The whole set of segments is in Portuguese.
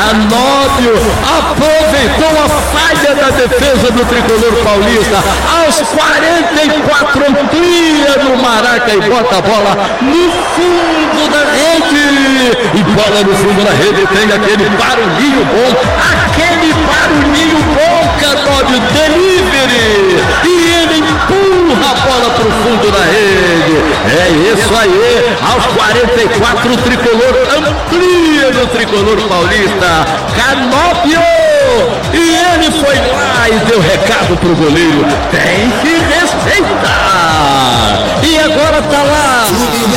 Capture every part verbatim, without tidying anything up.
Canóbio aproveitou a falha da defesa do tricolor paulista. Aos quarenta e quatro, amplia no Maraca e bota a bola no fundo da rede. E bola no fundo da rede, tem aquele barulhinho bom, aquele barulhinho bom, Canóbio, delivery. E ele empurra a bola para o fundo da rede. É isso aí, aos quarenta e quatro, o tricolor amplia no tricolor paulista. Canóbio! E ele foi lá e deu recado pro goleiro. Tem que respeitar. E agora tá lá.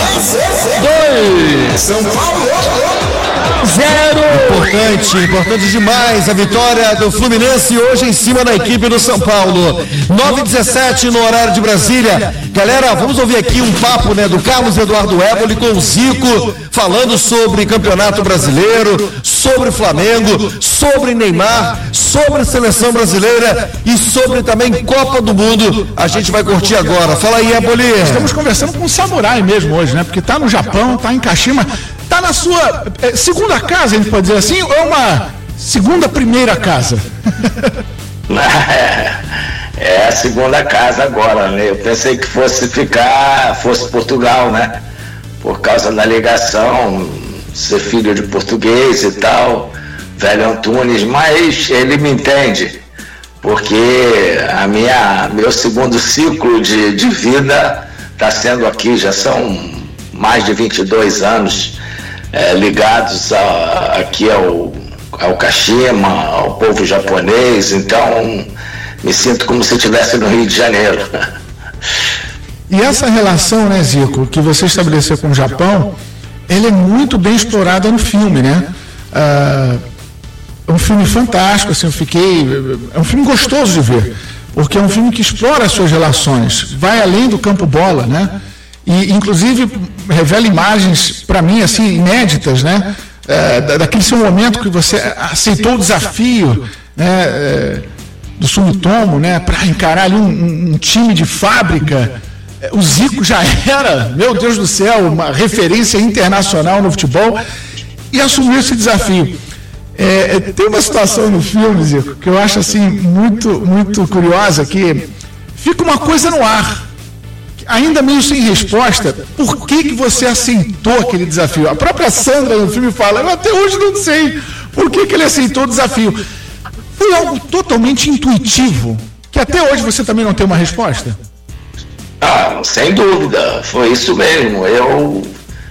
Dois. São Paulo. Zero. Importante, importante demais a vitória do Fluminense hoje em cima da equipe do São Paulo. nove e dezessete no horário de Brasília. Galera, vamos ouvir aqui um papo, né, do Carlos Eduardo Éboli com o Zico, falando sobre Campeonato Brasileiro, sobre Flamengo, sobre Neymar, sobre Seleção Brasileira e sobre também Copa do Mundo. A gente vai curtir agora. Fala aí, Éboli. Estamos conversando com o Samurai mesmo hoje, né? Porque tá no Japão, tá em Kashima, tá na sua é, segunda casa, a gente pode dizer assim, ou é uma segunda primeira casa? É a segunda casa agora, né? Eu pensei que fosse ficar, fosse Portugal, né? Por causa da ligação, ser filho de português e tal, velho Antunes, mas ele me entende, porque a minha, meu segundo ciclo de, de vida está sendo aqui, já são mais de vinte e dois anos é, ligados a, aqui ao, ao Kashima, ao povo japonês, então me sinto como se estivesse no Rio de Janeiro. E essa relação, né, Zico, que você estabeleceu com o Japão, ela é muito bem explorada no filme, né? Ah, é um filme fantástico, assim, eu fiquei... É um filme gostoso de ver, porque é um filme que explora as suas relações, vai além do campo bola, né? E, inclusive, revela imagens, para mim, assim, inéditas, né? É, daquele seu momento que você aceitou o desafio, né, é, do Sumitomo, né, para encarar ali um, um time de fábrica. O Zico já era, meu Deus do céu, uma referência internacional no futebol e assumiu esse desafio. É, tem uma situação no filme, Zico, que eu acho assim muito, muito curiosa, que fica uma coisa no ar, ainda meio sem resposta. Por que que você aceitou aquele desafio? A própria Sandra no filme fala, eu até hoje não sei por que que ele aceitou o desafio. Foi algo totalmente intuitivo, que até hoje você também não tem uma resposta? Ah, sem dúvida, foi isso mesmo. Eu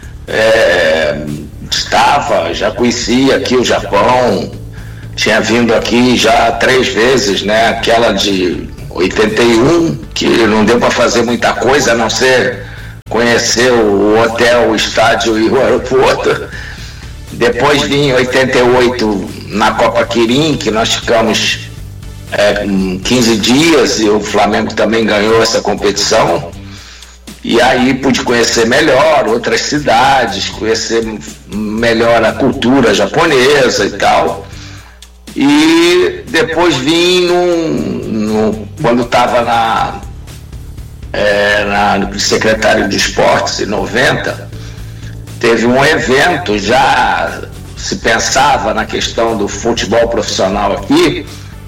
é, estava, já conhecia aqui o Japão, tinha vindo aqui já três vezes, né? Aquela de oitenta e um, que não deu para fazer muita coisa, a não ser conhecer o hotel, o estádio e o aeroporto. Depois vim em oitenta e oito na Copa Quirim, que nós ficamos é, quinze dias e o Flamengo também ganhou essa competição. E aí pude conhecer melhor outras cidades, conhecer melhor a cultura japonesa e tal. E depois vim num, num, quando estava na, é, na, no secretário de esportes em noventa, teve um evento, já se pensava na questão do futebol profissional aqui,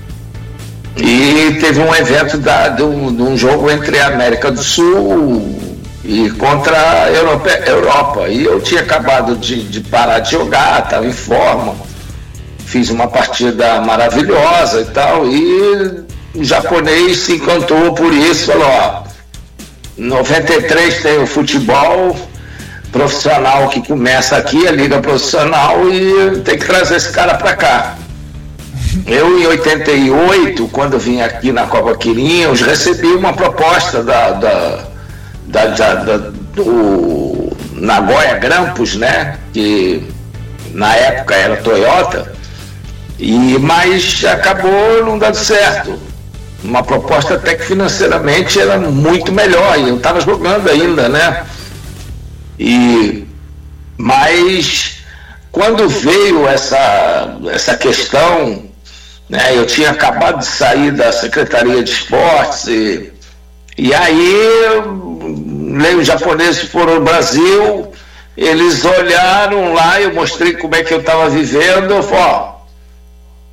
e teve um evento da, de, um, de um jogo entre a América do Sul e contra a Europa, Europa. E eu tinha acabado de, de parar de jogar, estava em forma, fiz uma partida maravilhosa e tal, e o japonês se encantou por isso, falou, ó, em noventa e três tem o futebol profissional que começa aqui, a liga profissional, e tem que trazer esse cara para cá. Eu, em oitenta e oito, quando vim aqui na Copa Quirim, eu recebi uma proposta da, da, da, da, da do Nagoya Grampus, né, que na época era Toyota, e, mas acabou não dando certo. Uma proposta até que financeiramente era muito melhor, e eu estava jogando ainda, né? E, mas quando veio essa, essa questão, né, eu tinha acabado de sair da Secretaria de Esportes, e, e aí os japoneses foram ao Brasil, eles olharam lá, eu mostrei como é que eu estava vivendo, eu falei, ó,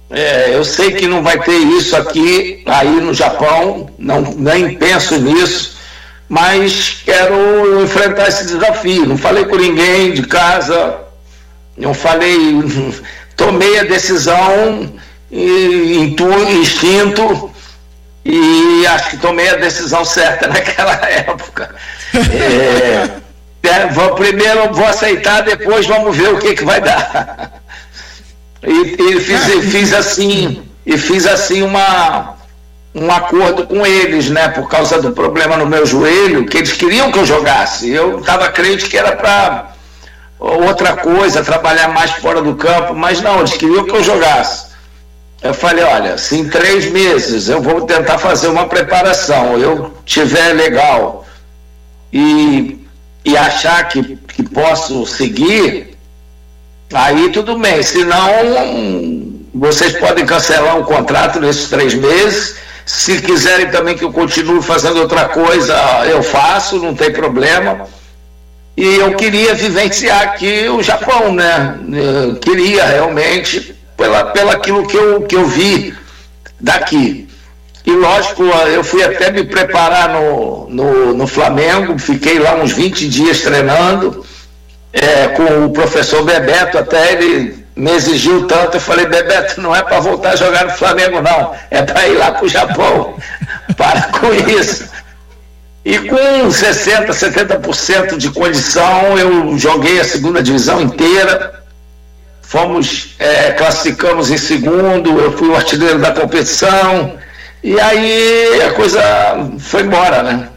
É, eu sei que não vai ter isso aqui, aí no Japão, não, nem penso nisso, mas quero enfrentar esse desafio. Não falei com ninguém de casa, não falei, tomei a decisão, intuito, instinto, e acho que tomei a decisão certa naquela época. É, é, vou, primeiro vou aceitar, depois vamos ver o que, que vai dar. E, e fiz, e fiz assim, e fiz assim uma, um acordo com eles, né? Por causa do problema no meu joelho, que eles queriam que eu jogasse. Eu estava crente que era para outra coisa, trabalhar mais fora do campo, mas não, eles queriam que eu jogasse. Eu falei, olha, se em três meses eu vou tentar fazer uma preparação, eu tiver legal e, e achar que, que posso seguir, aí tudo bem, senão vocês podem cancelar o contrato nesses três meses. Se quiserem também que eu continue fazendo outra coisa, eu faço, não tem problema. E eu queria vivenciar aqui o Japão, né? Eu queria realmente, pela, pela aquilo que eu, que eu vi daqui. E lógico, eu fui até me preparar no, no, no Flamengo, fiquei lá uns vinte dias treinando. É, com o professor Bebeto, até ele me exigiu tanto. Eu falei, Bebeto, não é para voltar a jogar no Flamengo, não, é para ir lá para o Japão. Para com isso. E com sessenta, setenta por cento de condição, eu joguei a segunda divisão inteira. Fomos, é, classificamos em segundo, eu fui o artilheiro da competição, e aí a coisa foi embora, né?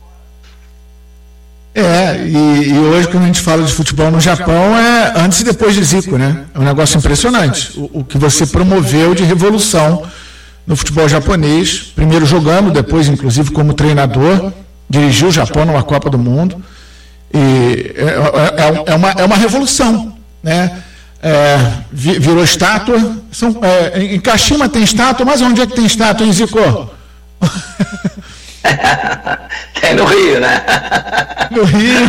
É, e, e hoje quando a gente fala de futebol no Japão é antes e depois de Zico, né? É um negócio impressionante. O, o que você promoveu de revolução no futebol japonês, primeiro jogando, depois inclusive como treinador, dirigiu o Japão numa Copa do Mundo. E é, é, é, uma, é uma revolução, né? É, virou estátua. São, é, em Kashima tem estátua, mas onde é que tem estátua, hein, Zico? Tem no Rio, né? No Rio.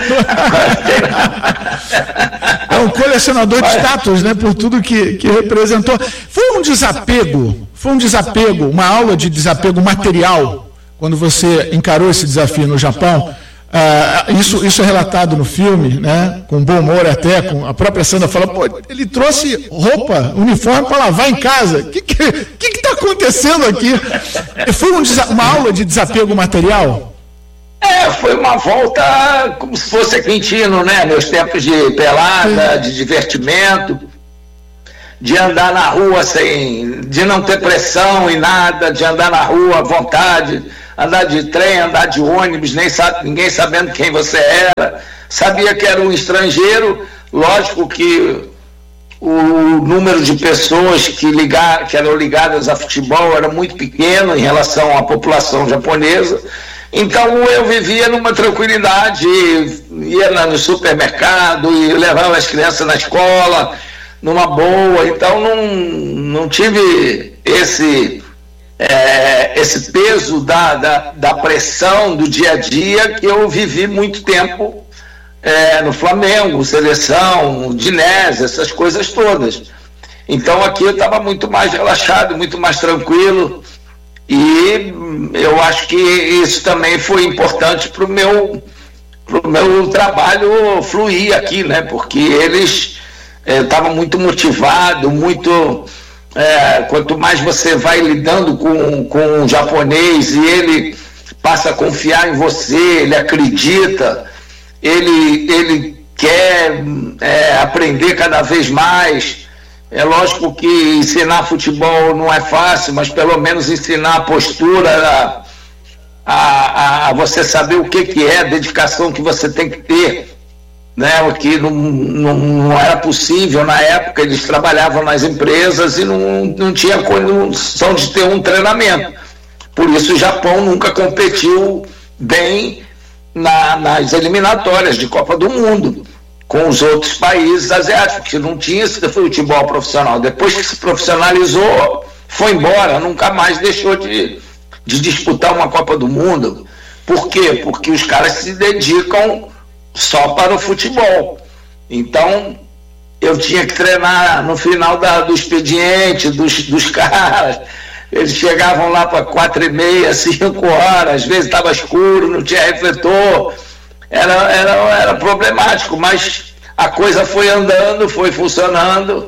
É um colecionador de estátuas, né? Por tudo que, que representou. Foi um desapego, foi um desapego, uma aula de desapego material, quando você encarou esse desafio no Japão. Ah, isso, isso é relatado no filme, né? Com bom humor até, com a própria Sandra fala, pô, ele trouxe roupa, uniforme para lavar em casa. O que que, que que tá acontecendo aqui? Foi um, uma aula de desapego material? É, foi uma volta como se fosse a Quintino, né? Meus tempos de pelada, de divertimento, de andar na rua sem, de não ter pressão e nada, de andar na rua à vontade, andar de trem, andar de ônibus, nem sabe, ninguém sabendo quem você era, sabia que era um estrangeiro. Lógico que o número de pessoas que, ligar, que eram ligadas a futebol era muito pequeno em relação à população japonesa, então eu vivia numa tranquilidade, ia no supermercado e levava as crianças na escola numa boa, então não, não tive esse É, esse peso da, da, da pressão do dia a dia que eu vivi muito tempo é, no Flamengo, seleção, Dinés, essas coisas todas. Então aqui eu estava muito mais relaxado, muito mais tranquilo, e eu acho que isso também foi importante para o meu, pro meu trabalho fluir aqui, né? Porque eles estavam é, muito motivados, muito... É, quanto mais você vai lidando com, com o japonês e ele passa a confiar em você, ele acredita, ele, ele quer é, aprender cada vez mais. É lógico que ensinar futebol não é fácil, mas pelo menos ensinar a postura, a, a, a você saber o que, que é, a dedicação que você tem que ter, né, o que não, não, não era possível na época. Eles trabalhavam nas empresas e não, não tinha condição de ter um treinamento. Por isso o Japão nunca competiu bem na, nas eliminatórias de Copa do Mundo com os outros países asiáticos, porque não tinha esse futebol profissional. Depois que se profissionalizou, foi embora, nunca mais deixou de, de disputar uma Copa do Mundo. Por quê? Porque os caras se dedicam só para o futebol. Então eu tinha que treinar no final da, do expediente dos, dos caras. Eles chegavam lá para quatro e meia, cinco horas, às vezes estava escuro, não tinha refletor, era, era, era problemático, mas a coisa foi andando, foi funcionando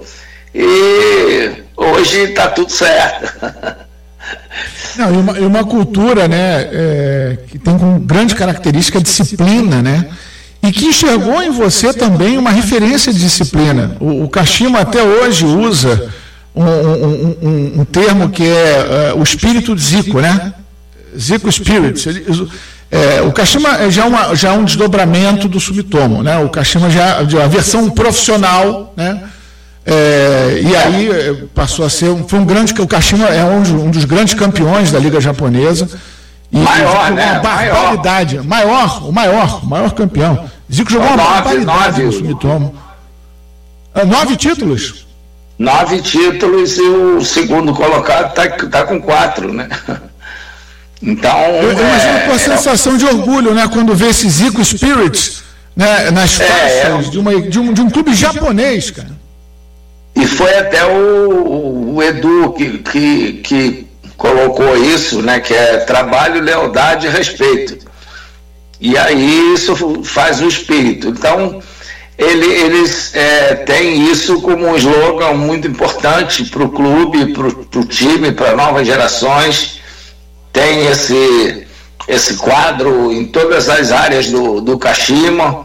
e hoje está tudo certo. Não, e, uma, e uma cultura, né, é, que tem como grande característica a disciplina, né? E que enxergou em você também uma referência de disciplina. O, o Kashima até hoje usa um, um, um, um termo que é uh, o espírito de Zico, né? Zico Spirit. Ele, é, o Kashima já é, uma, já é um desdobramento do Sumitomo, né? O Kashima já a versão profissional, né? É, e aí passou a ser um, foi um grande, o Kashima é um, um dos grandes campeões da Liga Japonesa. E maior, jogou né? uma barbaridade. Maior, o maior, o maior campeão. Zico jogou uma nove, barbaridade nove, no Sumitomo. Nove títulos? Nove títulos e o segundo colocado está tá com quatro, né? Então. Eu, eu imagino é, com a sensação é... de orgulho, né? Quando vê esse Zico Spirit, né, nas faixas é, é... De, uma, de, um, de um clube japonês, cara. E foi até o, o Edu que, que, que colocou isso, né? Que é trabalho, lealdade e respeito. E aí isso faz o espírito. Então, ele, eles é, têm isso como um slogan muito importante para o clube, para o time, para novas gerações. Tem esse, esse quadro em todas as áreas do, do Kashima.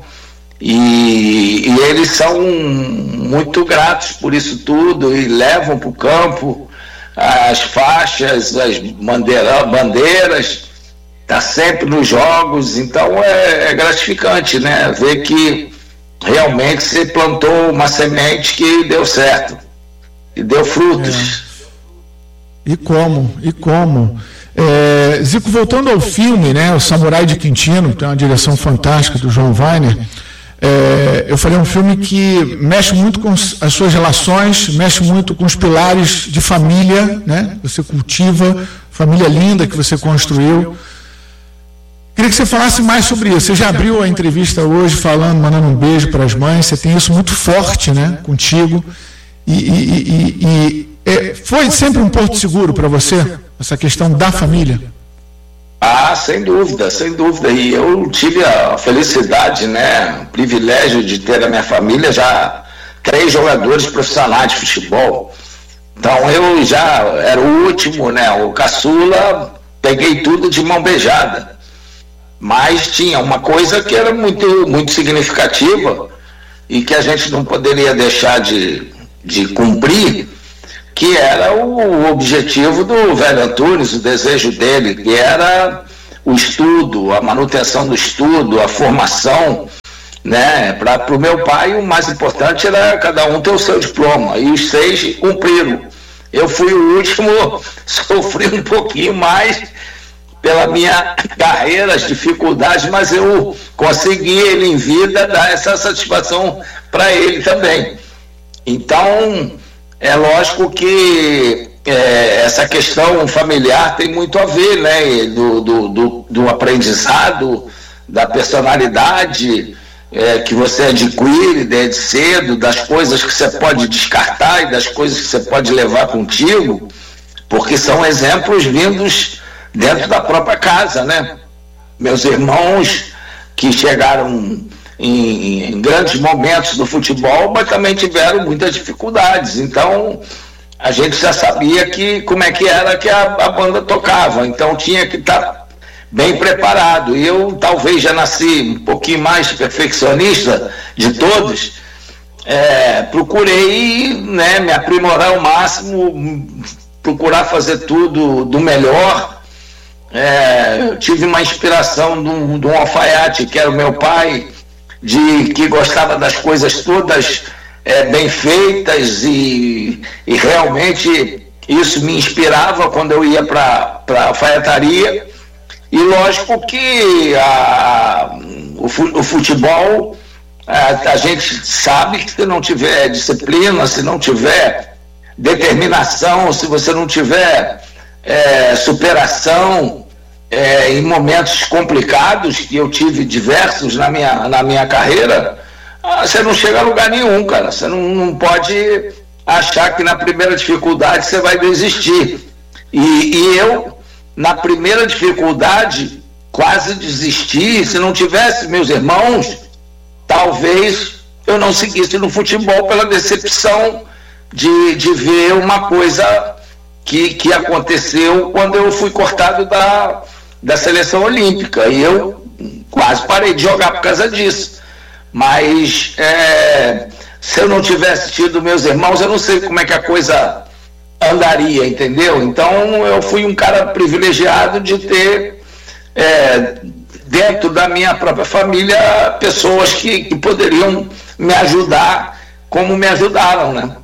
E, e eles são muito gratos por isso tudo e levam para o campo as faixas, as bandeira, bandeiras, está sempre nos jogos, então é, é gratificante, né? Ver que realmente você plantou uma semente que deu certo e deu frutos. É. E como? E como? É, Zico, voltando ao filme, né? O Samurai de Quintino, tem uma direção fantástica do João Weiner. É, eu falei um filme que mexe muito com as suas relações, mexe muito com os pilares de família, né? Você cultiva, família linda que você construiu. Queria que você falasse mais sobre isso. Você já abriu a entrevista hoje falando, mandando um beijo para as mães. Você tem isso muito forte, né? Contigo. E, e, e, e é, foi sempre um porto seguro para você essa questão da família? Ah, sem dúvida, sem dúvida. E eu tive a felicidade, né, o privilégio de ter na minha família já três jogadores profissionais de futebol. Então eu já era o último, né, o caçula, peguei tudo de mão beijada. Mas tinha uma coisa que era muito, muito significativa e que a gente não poderia deixar de, de cumprir, que era o objetivo do velho Antunes, o desejo dele, que era o estudo, a manutenção do estudo, a formação, né? Para o meu pai, o mais importante era cada um ter o seu diploma, e os seis cumpriram. Eu fui o último, sofri um pouquinho mais pela minha carreira, as dificuldades, mas eu consegui, ele em vida, dar essa satisfação para ele também. Então, é lógico que é, essa questão familiar tem muito a ver, né, do, do, do, do aprendizado, da personalidade é, que você adquire desde cedo, das coisas que você pode descartar e das coisas que você pode levar contigo, porque são exemplos vindos dentro da própria casa, né? Meus irmãos que chegaram Em, em grandes momentos do futebol, mas também tiveram muitas dificuldades. Então a gente já sabia que como é que era que a, a banda tocava, então tinha que estar bem preparado. E eu talvez já nasci um pouquinho mais perfeccionista de todos, é, procurei, né, me aprimorar ao máximo, procurar fazer tudo do melhor. É, eu tive uma inspiração de um, de um alfaiate que era o meu pai, de que gostava das coisas todas é, bem feitas, e, e realmente isso me inspirava quando eu ia para a alfaiataria. E lógico que a, o, o futebol, a, a gente sabe que se não tiver disciplina, se não tiver determinação, se você não tiver é, superação, É, em momentos complicados, que eu tive diversos na minha, na minha carreira, ah, você não chega a lugar nenhum, cara. Você não, não pode achar que na primeira dificuldade você vai desistir. E, e eu, na primeira dificuldade, quase desisti. Se não tivesse meus irmãos, talvez eu não seguisse no futebol pela decepção de, de ver uma coisa que, que aconteceu quando eu fui cortado da, da seleção olímpica. E eu quase parei de jogar por causa disso. Mas é, se eu não tivesse tido meus irmãos, eu não sei como é que a coisa andaria, entendeu? Então eu fui um cara privilegiado de ter é, dentro da minha própria família pessoas que, que poderiam me ajudar como me ajudaram, né?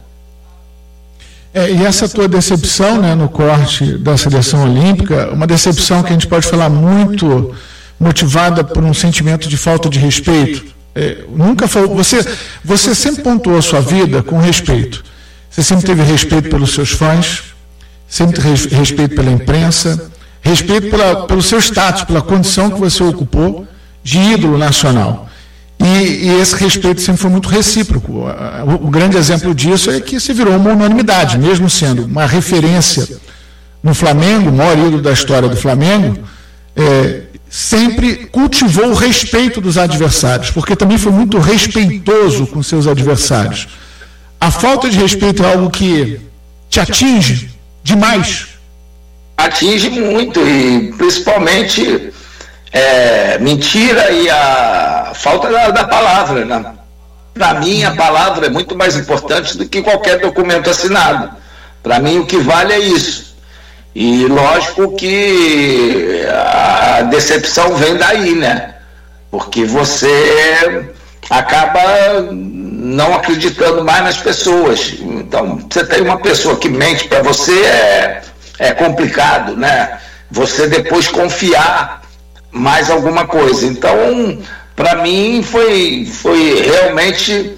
É, e essa tua decepção, né, no corte da seleção olímpica, uma decepção que a gente pode falar muito motivada por um sentimento de falta de respeito. É, nunca foi, você, você sempre pontuou a sua vida com respeito. Você sempre teve respeito pelos seus fãs, sempre teve respeito pela imprensa, respeito pela, pelo seu status, pela condição que você ocupou de ídolo nacional. E, e esse respeito sempre foi muito recíproco. O, o grande exemplo disso é que se virou uma unanimidade, mesmo sendo uma referência no Flamengo, o maior ídolo da história do Flamengo, é, sempre cultivou o respeito dos adversários, porque também foi muito respeitoso com seus adversários. A falta de respeito é algo que te atinge demais? Atinge muito, e principalmente é, mentira e a falta da, da palavra, né? Para mim, a palavra é muito mais importante do que qualquer documento assinado. Para mim, o que vale é isso. E lógico que a decepção vem daí, né? Porque você acaba não acreditando mais nas pessoas. Então, você tem uma pessoa que mente para você, é, é complicado, né? Você depois confiar mais alguma coisa. Então, para mim, foi, foi realmente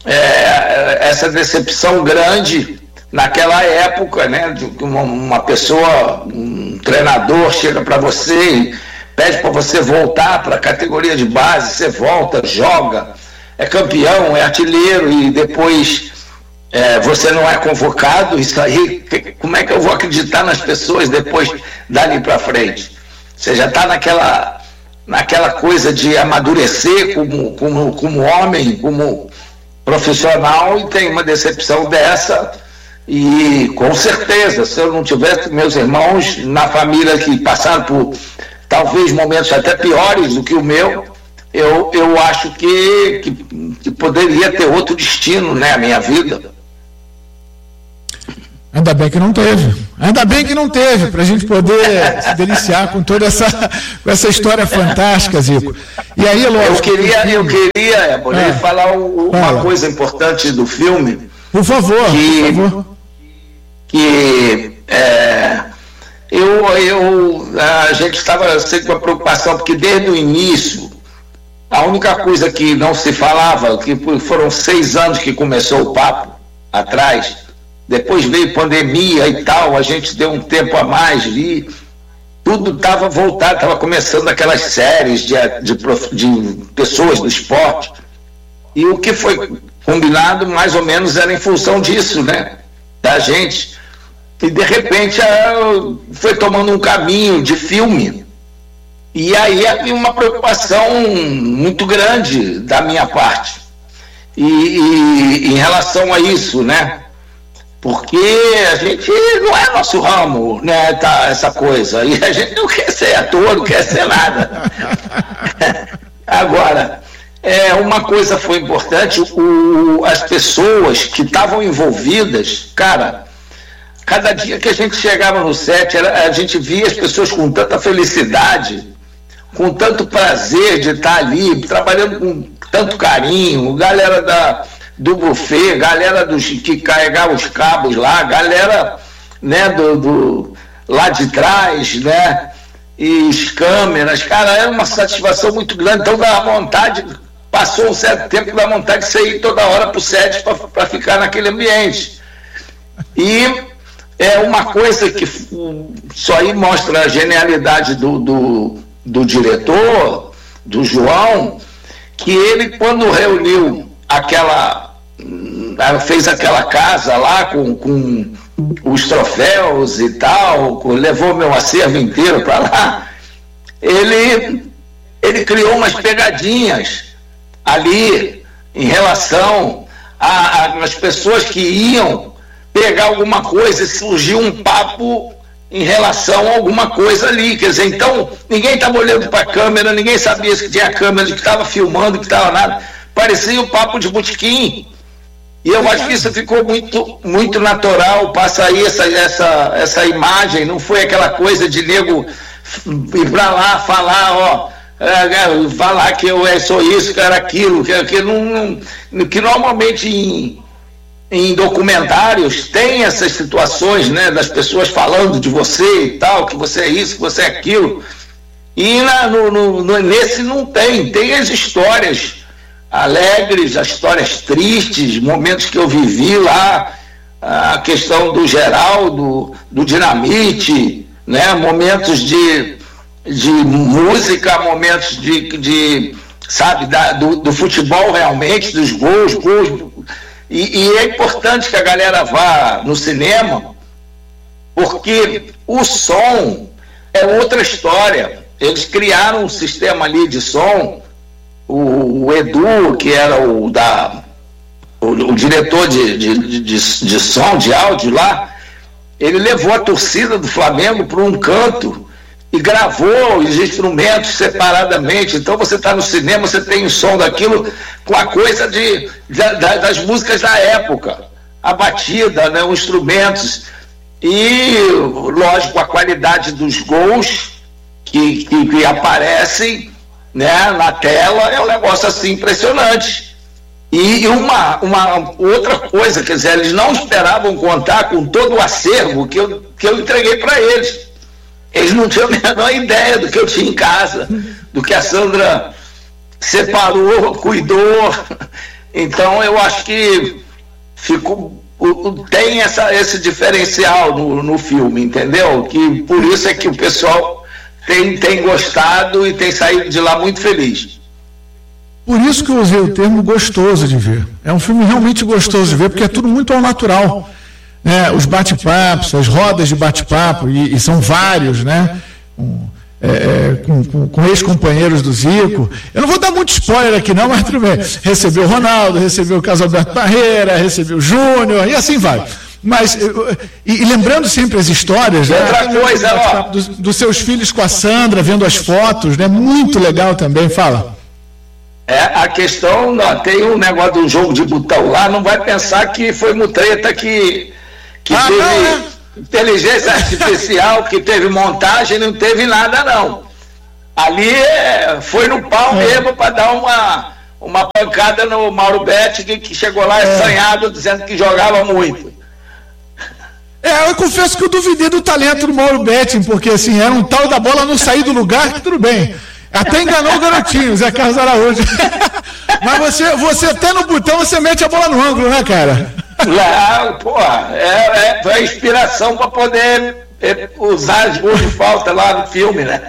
é, essa decepção grande naquela época, né? De uma, uma pessoa, um treinador chega para você e pede para você voltar para a categoria de base, você volta, joga, é campeão, é artilheiro, e depois é, você não é convocado. Isso aí, como é que eu vou acreditar nas pessoas depois dali para frente? Você já está naquela, naquela coisa de amadurecer como, como, como homem, como profissional, e tem uma decepção dessa. E com certeza, se eu não tivesse meus irmãos na família que passaram por talvez momentos até piores do que o meu, eu, eu acho que, que, que poderia ter outro destino, né, a minha vida. Ainda bem que não teve. Ainda bem que não teve, para a gente poder se deliciar com toda essa, com essa história fantástica, Zico. E aí, lógico, eu queria, eu queria é, falar o, uma fala. coisa importante do filme. Por favor, que, por favor. Que é, eu, eu, a gente estava sempre com a preocupação, porque desde o início, a única coisa que não se falava, que foram seis anos que começou o papo atrás, depois veio pandemia e tal, a gente deu um tempo a mais ali, tudo estava voltado, estava começando aquelas séries de, de, de pessoas do esporte, e o que foi combinado mais ou menos era em função disso, né, da gente, e de repente foi tomando um caminho de filme, e aí havia uma preocupação muito grande da minha parte, e, e em relação a isso, né, porque a gente não é nosso ramo, né, tá, essa coisa, e a gente não quer ser ator, não quer ser nada. Agora, é, uma coisa foi importante, o, as pessoas que estavam envolvidas, cara, cada dia que a gente chegava no set, era, a gente via as pessoas com tanta felicidade, com tanto prazer de estar ali, trabalhando com tanto carinho, galera da... do buffet, galera dos, que carregava os cabos lá, galera, né, do, do, lá de trás, né, e as câmeras, cara, era uma satisfação muito grande. Então dá vontade, passou um certo tempo, dá vontade de sair toda hora pro set para ficar naquele ambiente. E é uma coisa que só aí mostra a genialidade do, do, do diretor, do João, que ele, quando reuniu aquela, fez aquela casa lá com, com os troféus e tal, levou meu acervo inteiro para lá, ele, ele criou umas pegadinhas ali em relação às pessoas que iam pegar alguma coisa e surgiu um papo em relação a alguma coisa ali, quer dizer, então ninguém estava olhando para a câmera, ninguém sabia se tinha câmera, que estava filmando, que estava nada, parecia um papo de botequim, e eu acho que isso ficou muito, muito natural, passa aí essa, essa, essa imagem, não foi aquela coisa de nego ir para lá falar, ó, é, falar que eu sou isso, que era aquilo, que, que, não, não, que normalmente em em documentários tem essas situações, né, das pessoas falando de você e tal, que você é isso, que você é aquilo, e na, no, no, no, nesse não tem, tem as histórias alegres, as histórias tristes, momentos que eu vivi lá, a questão do Geraldo, do Dinamite, né, momentos de, de música, momentos de, de sabe, da, do, do futebol realmente, dos gols, gols. E, e é importante que a galera vá no cinema, porque o som é outra história. Eles criaram um sistema ali de som, o, o Edu, que era o, da, o, o diretor de, de, de, de som, de áudio lá, ele levou a torcida do Flamengo para um canto e gravou os instrumentos separadamente. Então você está no cinema, você tem o som daquilo com a coisa de, de, das músicas da época, a batida, né, os instrumentos, e lógico a qualidade dos gols que, que, que aparecem, né, na tela, é um negócio assim impressionante. E uma, uma outra coisa, quer dizer, eles não esperavam contar com todo o acervo que eu, que eu entreguei para eles. Eles não tinham a menor ideia do que eu tinha em casa, do que a Sandra separou, cuidou. Então eu acho que ficou, tem essa, esse diferencial no, no filme, entendeu? Que por isso é que o pessoal tem, tem gostado e tem saído de lá muito feliz. Por isso que eu usei o termo gostoso de ver. É um filme realmente gostoso de ver, porque é tudo muito ao natural. Né, os bate-papos, as rodas de bate-papo, e, e são vários, né? Com, é, com, com, com ex-companheiros do Zico. Eu não vou dar muito spoiler aqui, não, mas tudo bem. Recebeu o Ronaldo, recebeu o Carlos Alberto Parreira, recebeu o Júnior, e assim vai. Mas, e, e lembrando sempre as histórias, né? Outra coisa, ó. Dos, dos seus filhos com a Sandra, vendo as fotos, né? Muito legal também, fala. É, a questão, não, tem um negócio do jogo de botão lá, não vai pensar que foi mutreta que. que ah, teve não, é. inteligência artificial, que teve montagem, não teve nada não. Ali é, foi no pau é. mesmo para dar uma, uma pancada no Mauro Betti, que, que chegou lá é. assanhado, dizendo que jogava muito. É, eu confesso que eu duvidei do talento do Mauro Betti, porque assim, era um tal da bola não sair do lugar, que tudo bem. Até enganou o garotinho, Zé Carlos Araújo. Mas você, você até no botão, você mete a bola no ângulo, né, cara? Lá, pô, é, é, é inspiração para poder é, usar as gols de falta lá no filme, né?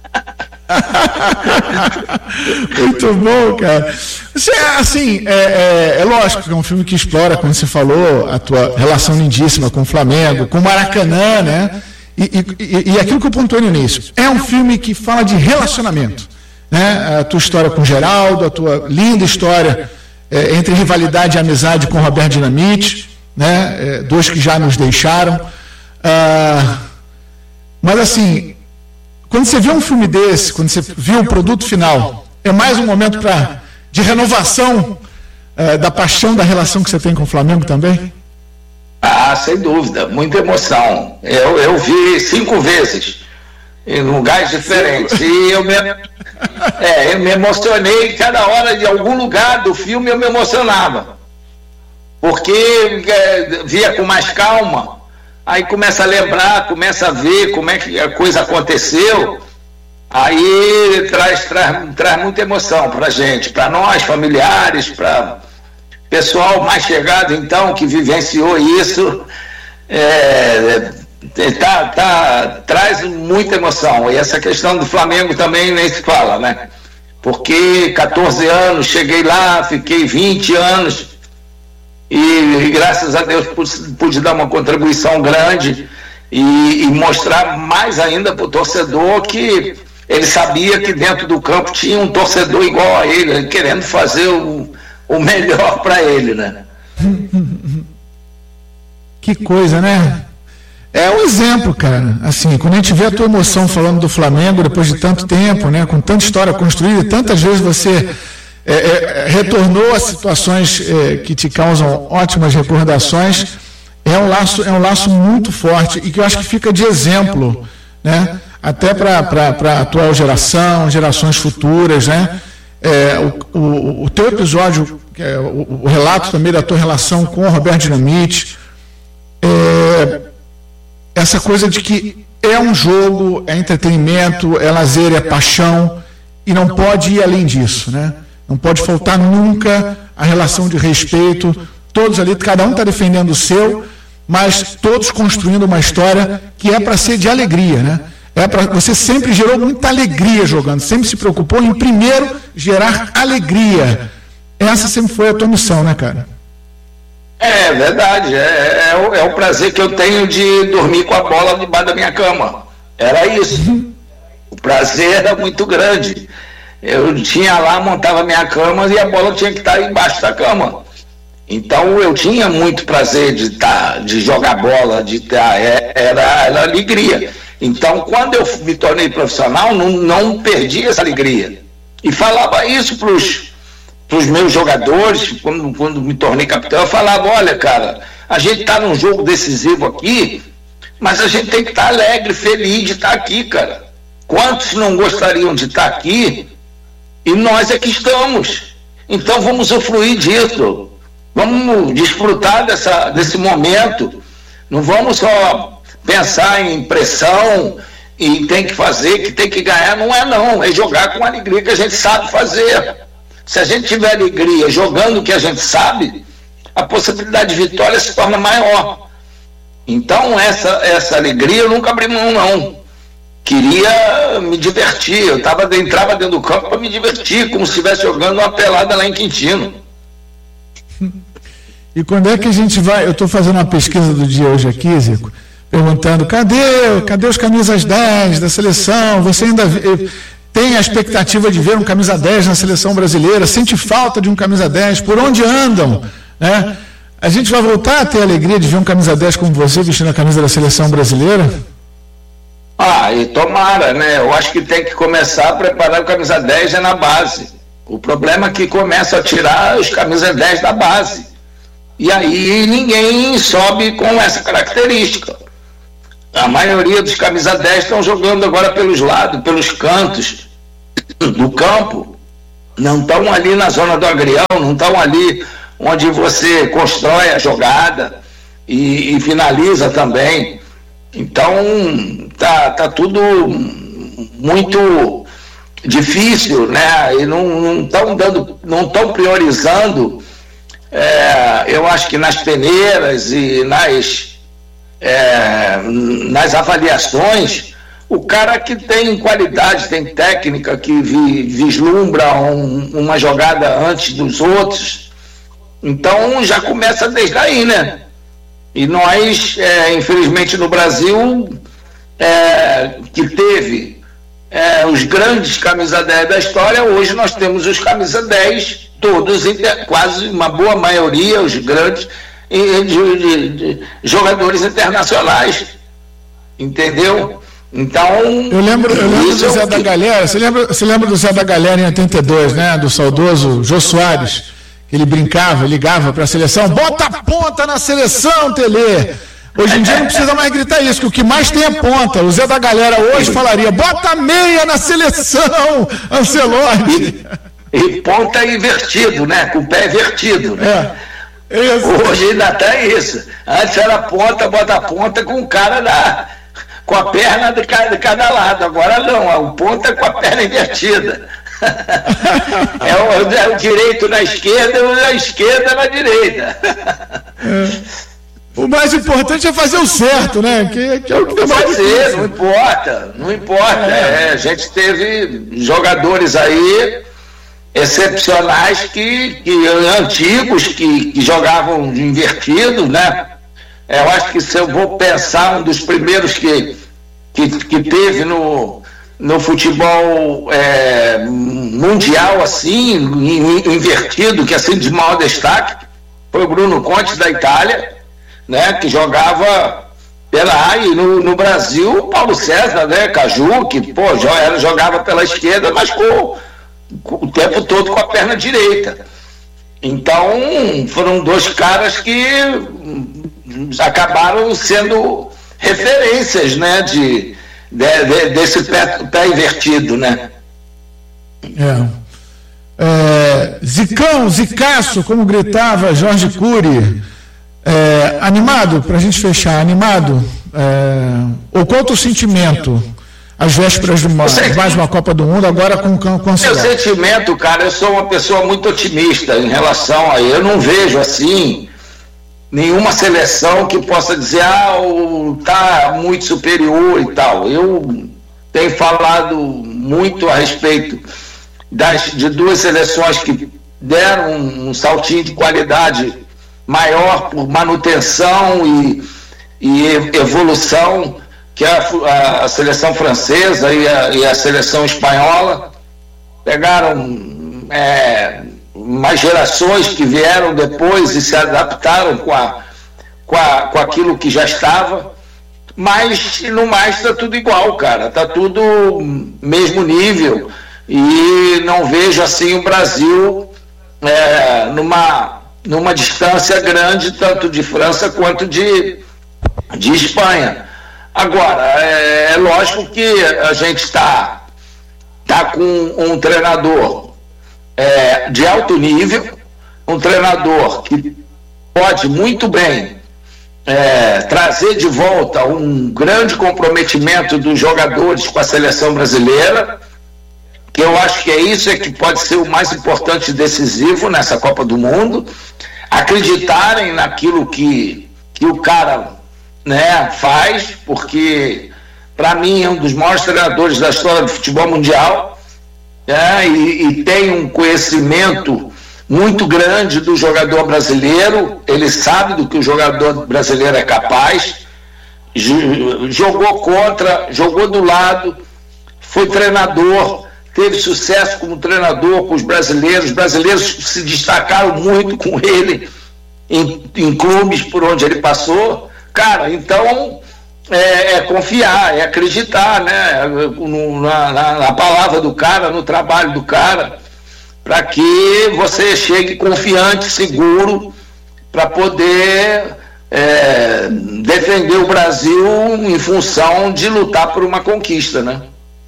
Muito bom, cara. Você, assim, é, é, é lógico que é um filme que explora, como você falou, a tua relação lindíssima com o Flamengo, com o Maracanã, né? E, e, e aquilo que eu pontuei no início, é um filme que fala de relacionamento, né? A tua história com o Geraldo, a tua linda história é, entre rivalidade e amizade com o Roberto Dinamite, né? É, dois que já nos deixaram. Ah, mas assim, quando você vê um filme desse, quando você vê o produto final, é mais um momento pra, de renovação é, da paixão, da relação que você tem com o Flamengo também? Ah, sem dúvida, muita emoção. Eu, eu vi cinco vezes em lugares diferentes e eu me, é, eu me emocionei cada hora de algum lugar do filme, eu me emocionava porque é, via com mais calma, aí começa a lembrar, começa a ver como é que a coisa aconteceu, aí traz, traz, traz muita emoção pra gente, para nós, familiares, para pessoal mais chegado, então, que vivenciou isso, é, tá, tá, traz muita emoção. E essa questão do Flamengo também nem se fala, né? porque quatorze anos, cheguei lá, fiquei vinte anos, e, e graças a Deus pude, pude dar uma contribuição grande e, e mostrar mais ainda para o torcedor que ele sabia que dentro do campo tinha um torcedor igual a ele, querendo fazer o, o melhor para ele, né? Que coisa, né? É um exemplo, cara. Assim, quando a gente vê a tua emoção falando do Flamengo depois de tanto tempo, né? Com tanta história construída, tantas vezes você é, é, retornou a situações é, que te causam ótimas recordações. É um laço, é um laço muito forte e que eu acho que fica de exemplo, né? Até para a atual geração, gerações futuras, né? É, o, o, o teu episódio, é, o, o relato também da tua relação com o Roberto Dinamite, é, essa coisa de que é um jogo, é entretenimento, é lazer, é paixão, e não pode ir além disso, né? Não pode faltar nunca a relação de respeito, todos ali, cada um está defendendo o seu, mas todos construindo uma história que é para ser de alegria, né? É pra, você sempre gerou muita alegria jogando, sempre se preocupou em primeiro gerar alegria. Essa sempre foi a tua missão, né, cara? É verdade, é, é, o, é o prazer que eu tenho de dormir com a bola debaixo da minha cama. Era isso. O prazer era muito grande. Eu tinha lá, montava minha cama e a bola tinha que estar embaixo da cama. Então eu tinha muito prazer de, tá, de jogar bola, de tá, é, era, era alegria. Então, quando eu me tornei profissional, não, não perdi essa alegria. E falava isso para os meus jogadores, quando, quando me tornei capitão, eu falava, olha, cara, a gente está num jogo decisivo aqui, mas a gente tem que estar tá alegre, feliz de estar tá aqui, cara. Quantos não gostariam de estar tá aqui? E nós é que estamos. Então, vamos usufruir disso. Vamos desfrutar dessa, desse momento. Não vamos só pensar em pressão e tem que fazer, que tem que ganhar. Não é não, é jogar com a alegria que a gente sabe fazer. Se a gente tiver alegria jogando o que a gente sabe, a possibilidade de vitória se torna maior. Então essa, essa alegria eu nunca abri mão não. Queria me divertir, eu tava, entrava dentro do campo para me divertir, como se estivesse jogando uma pelada lá em Quintino. E quando é que a gente vai, eu estou fazendo uma pesquisa do dia hoje aqui, Zico, perguntando, cadê, cadê os camisas dez da seleção? Você ainda tem a expectativa de ver um camisa dez na seleção brasileira? Sente falta de um camisa dez? Por onde andam? Né? A gente vai voltar a ter a alegria de ver um camisa dez como você vestindo a camisa da seleção brasileira? Ah, e tomara, né? Eu acho que tem que começar a preparar o camisa dez já na base. O problema é que começa a tirar os camisa dez da base. E aí ninguém sobe com essa característica. A maioria dos camisa dez estão jogando agora pelos lados, pelos cantos do campo. Não estão ali na zona do agrião, não estão ali onde você constrói a jogada e, e finaliza também. Então tá, tá tudo muito difícil, né? E não estão dando, não estão priorizando, é, eu acho que nas peneiras e nas É, nas avaliações, o cara que tem qualidade, tem técnica, que vi, vislumbra um, uma jogada antes dos outros, então já começa desde aí, né? E nós, é, infelizmente no Brasil, é, que teve é, os grandes camisa dez da história, hoje nós temos os camisa dez, todos, quase uma boa maioria, os grandes, De, de, de jogadores internacionais, entendeu? Então eu lembro, eu lembro do Zé da Galera. Você lembra, você lembra do Zé da Galera em oitenta e dois, né? Do saudoso Jô Soares, que ele brincava, ligava para a seleção, bota a ponta na seleção, Telê. Hoje em dia não precisa mais gritar isso, que o que mais tem é ponta. O Zé da Galera hoje falaria, bota a meia na seleção, Ancelotti. E, e ponta invertido, né? Com o pé invertido, né? É. Isso. Hoje ainda tem isso. Antes era ponta, bota a ponta com o cara da, com a perna de cada, de cada lado. Agora não, é o ponta com a perna invertida. É o, é o direito na esquerda e a esquerda na direita. É. O mais importante é fazer o certo, né? Que, que é o que tem mais fazer, não importa, não importa. É. É, a gente teve jogadores aí excepcionais que, que antigos que, que jogavam invertido, né? Eu acho que se eu vou pensar um dos primeiros que, que, que teve no, no futebol é, mundial assim, invertido, que assim de maior destaque, foi o Bruno Conte da Itália, né? Que jogava pela A, e no, no Brasil o Paulo César, né? Caju, que pô, jogava pela esquerda, mas com, com o tempo todo com a perna direita. Então foram dois caras que acabaram sendo referências, né, de, de, de desse pé, pé invertido, né? É. É, Zicão, Zicaço, como gritava Jorge Cury. É, animado, para a gente fechar, animado, é, ou qual o teu sentimento às vésperas de uma, mais uma Copa do Mundo, agora com o Meu sentimento, cara, eu sou uma pessoa muito otimista em relação a eu não vejo assim nenhuma seleção que possa dizer, ah, tá muito superior e tal. Eu tenho falado muito a respeito das, de duas seleções que deram um, um saltinho de qualidade maior por manutenção e, e evolução, que é a, a seleção francesa e a, e a seleção espanhola. Pegaram é, mais gerações que vieram depois e se adaptaram com, a, com, a, com aquilo que já estava, mas no mais está tudo igual, cara, está tudo mesmo nível, e não vejo assim o Brasil é, numa numa distância grande, tanto de França quanto de, de Espanha. Agora, é, é lógico que a gente está tá com um treinador é, de alto nível, um treinador que pode muito bem é, trazer de volta um grande comprometimento dos jogadores com a seleção brasileira, que eu acho que é isso é que pode ser o mais importante e decisivo nessa Copa do Mundo, acreditarem naquilo que, que o cara, né, faz, porque para mim é um dos maiores treinadores da história do futebol mundial, né, e, e tem um conhecimento muito grande do jogador brasileiro, ele sabe do que o jogador brasileiro é capaz, jogou contra, jogou do lado, foi treinador, teve sucesso como treinador com os brasileiros, os brasileiros se destacaram muito com ele em, em clubes por onde ele passou, cara, então é, é confiar, é acreditar, né, no, na, na, na palavra do cara, no trabalho do cara, para que você chegue confiante, seguro, para poder é, defender o Brasil em função de lutar por uma conquista, né?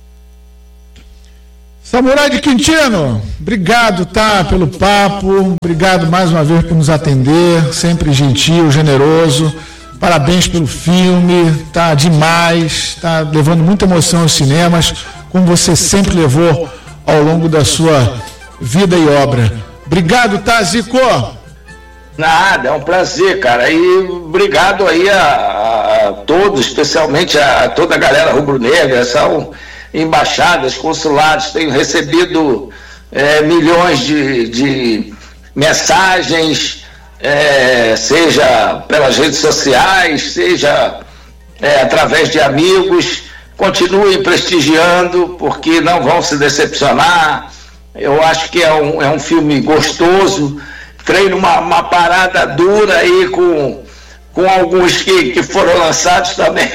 Samurai de Quintino, obrigado, tá, pelo papo, obrigado mais uma vez por nos atender, sempre gentil, generoso, parabéns pelo filme, tá demais, tá levando muita emoção aos cinemas, como você sempre levou ao longo da sua vida e obra. Obrigado, tá, Zico? Nada, é um prazer, cara, e obrigado aí a, a todos, especialmente a, a toda a galera rubro-negra, são embaixadas, consulados, tenho recebido é, milhões de, de mensagens, é, seja pelas redes sociais, seja é, através de amigos. Continuem prestigiando, porque não vão se decepcionar. Eu acho que é um, é um filme gostoso. Treino uma, uma parada dura aí com, com alguns que, que foram lançados também.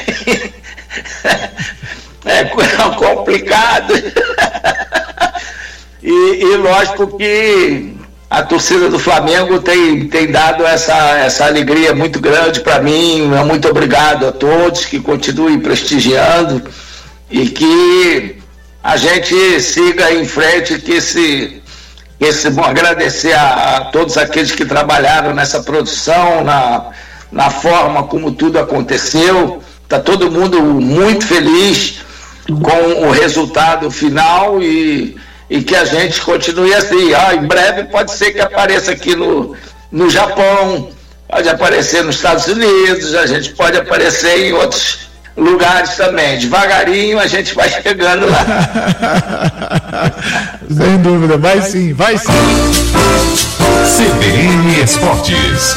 É complicado. e, e lógico que a torcida do Flamengo tem, tem dado essa, essa alegria muito grande para mim. Muito obrigado a todos, que continuem prestigiando e que a gente siga em frente, que esse, esse bom, agradecer a, a todos aqueles que trabalharam nessa produção, na, na forma como tudo aconteceu. Está todo mundo muito feliz com o resultado final e, e que a gente continue assim. Ah, em breve pode ser que apareça aqui no, no Japão, pode aparecer nos Estados Unidos, a gente pode aparecer em outros lugares também. Devagarinho a gente vai chegando lá. Sem dúvida, vai sim, vai sim. C B N Esportes.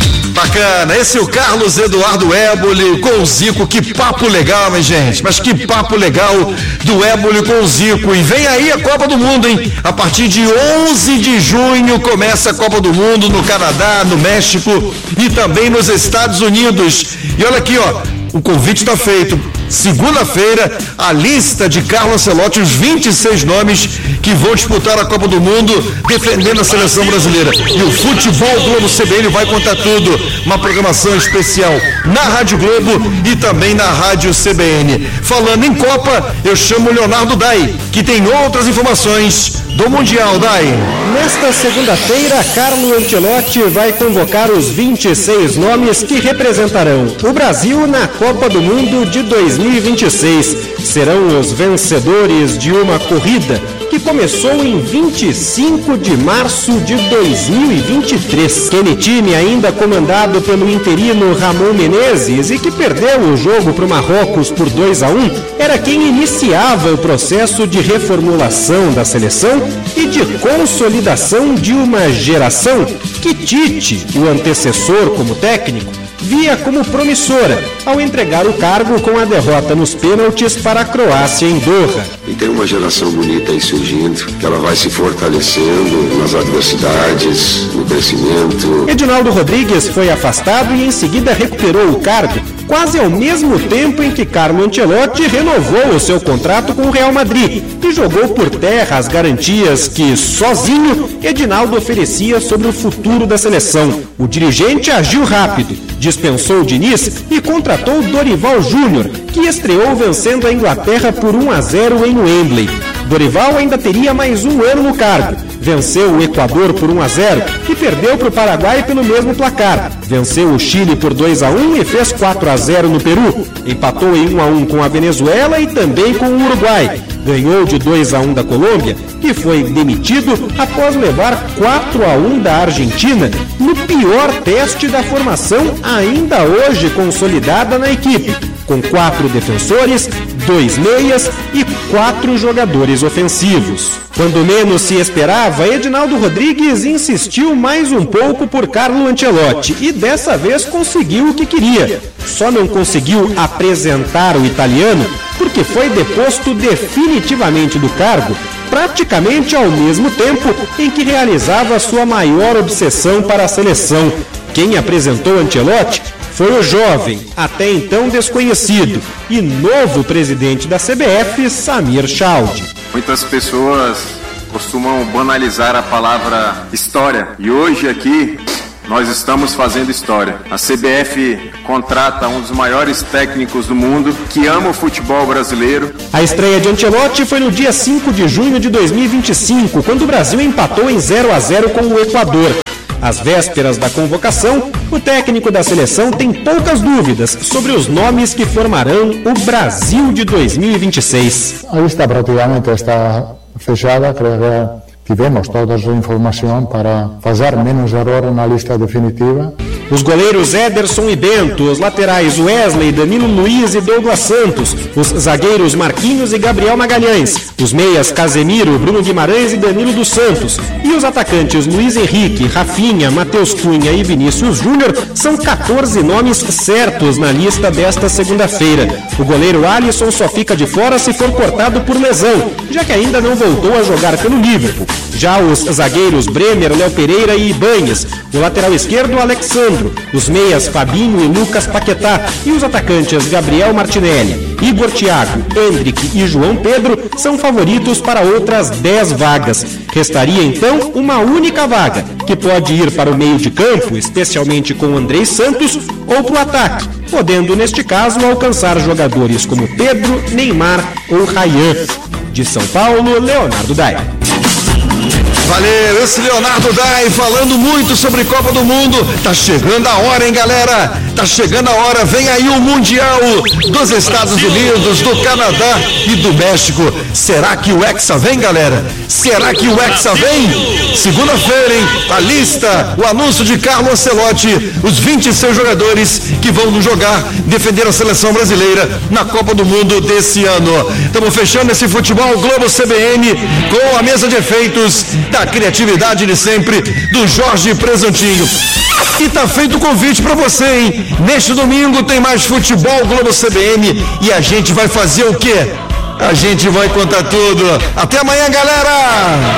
Bacana, esse é o Carlos Eduardo Éboli com o Zico, que papo legal, minha gente, mas que papo legal do Éboli com o Zico, e vem aí a Copa do Mundo, hein, a partir de onze de junho começa a Copa do Mundo no Canadá, no México e também nos Estados Unidos, e olha aqui, ó, o convite está feito. Segunda-feira, a lista de Carlo Ancelotti, os vinte e seis nomes que vão disputar a Copa do Mundo defendendo a seleção brasileira. E o Futebol Globo C B N vai contar tudo. Uma programação especial na Rádio Globo e também na Rádio C B N. Falando em Copa, eu chamo o Leonardo Dai, que tem outras informações do Mundial. Dai. Nesta segunda-feira, Carlo Ancelotti vai convocar os vinte e seis nomes que representarão o Brasil na Copa do Mundo de dois mil e vinte e seis. Serão os vencedores de uma corrida que começou em vinte e cinco de março de dois mil e vinte e três. Aquele time ainda comandado pelo interino Ramon Menezes e que perdeu o jogo para o Marrocos por dois a um, era quem iniciava o processo de reformulação da seleção e de consolidação de uma geração que Tite, o antecessor como técnico, via como promissora ao entregar o cargo com a derrota nos pênaltis para a Croácia em Doha. E tem uma geração bonita aí surgindo, que ela vai se fortalecendo nas adversidades, no crescimento. Edinaldo Rodrigues foi afastado e em seguida recuperou o cargo, quase ao mesmo tempo em que Carlo Ancelotti renovou o seu contrato com o Real Madrid e jogou por terra as garantias que, sozinho, Edinaldo oferecia sobre o futuro da seleção. O dirigente agiu rápido, dispensou o Diniz e contratou Dorival Júnior, que estreou vencendo a Inglaterra por um a zero em Wembley. Dorival ainda teria mais um ano no cargo. Venceu o Equador por um a zero e perdeu para o Paraguai pelo mesmo placar. Venceu o Chile por dois a um e fez quatro a zero no Peru. Empatou em um a um com a Venezuela e também com o Uruguai. Ganhou de dois a um da Colômbia, que foi demitido após levar quatro a um da Argentina no pior teste da formação ainda hoje consolidada na equipe, com quatro defensores, dois meias e quatro jogadores ofensivos. Quando menos se esperava, Edinaldo Rodrigues insistiu mais um pouco por Carlo Ancelotti e dessa vez conseguiu o que queria. Só não conseguiu apresentar o italiano porque foi deposto definitivamente do cargo praticamente ao mesmo tempo em que realizava sua maior obsessão para a seleção. Quem apresentou Ancelotti foi o jovem, até então desconhecido, e novo presidente da C B F, Samir Chaldi. Muitas pessoas costumam banalizar a palavra história, e hoje aqui nós estamos fazendo história. A C B F contrata um dos maiores técnicos do mundo, que ama o futebol brasileiro. A estreia de Ancelotti foi no dia cinco de junho de dois mil e vinte e cinco, quando o Brasil empatou em zero a zero com o Equador. Às vésperas da convocação, o técnico da seleção tem poucas dúvidas sobre os nomes que formarão o Brasil de dois mil e vinte e seis. A lista praticamente está fechada, creio que tivemos toda a informação para fazer menos erro na lista definitiva. Os goleiros Ederson e Bento, os laterais Wesley, Danilo Luiz e Douglas Santos, os zagueiros Marquinhos e Gabriel Magalhães, os meias Casemiro, Bruno Guimarães e Danilo dos Santos, e os atacantes Luiz Henrique, Rafinha, Matheus Cunha e Vinícius Júnior são quatorze nomes certos na lista desta segunda-feira. O goleiro Alisson só fica de fora se for cortado por lesão, já que ainda não voltou a jogar pelo Liverpool. Já os zagueiros Bremer, Léo Pereira e Ibanhes, o lateral esquerdo Alexandro, os meias Fabinho e Lucas Paquetá e os atacantes Gabriel Martinelli, Igor Thiago, Hendrick e João Pedro são favoritos para outras dez vagas. Restaria então uma única vaga, que pode ir para o meio de campo, especialmente com Andrei Santos, ou para o ataque, podendo neste caso alcançar jogadores como Pedro, Neymar ou Rayhan. De São Paulo, Leonardo Dai. Valeu, esse Leonardo Dai falando muito sobre Copa do Mundo. Tá chegando a hora, hein, galera? Tá chegando a hora, vem aí o Mundial dos Estados Unidos, do Canadá e do México. Será que o Hexa vem, galera? Será que o Hexa vem? Segunda-feira, hein? A lista, o anúncio de Carlo Ancelotti, os vinte e seis jogadores que vão jogar, defender a seleção brasileira na Copa do Mundo desse ano. Estamos fechando esse Futebol Globo C B N com a mesa de efeitos da criatividade de sempre, do Jorge Presuntinho. E tá feito o convite para você, hein? Neste domingo tem mais Futebol Globo C B N e a gente vai fazer o quê? A gente vai contar tudo. Até amanhã, galera!